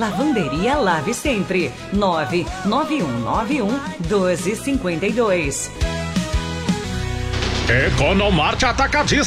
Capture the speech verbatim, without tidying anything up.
Lavanderia Lave Sempre. nove nove um nove um doze cinquenta e dois. Economarte Atacadista.